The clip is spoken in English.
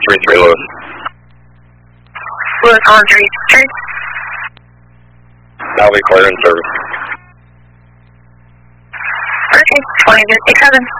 33 Lewis. Lewis on 33. I'll be clear in service. Okay, 20 to 67.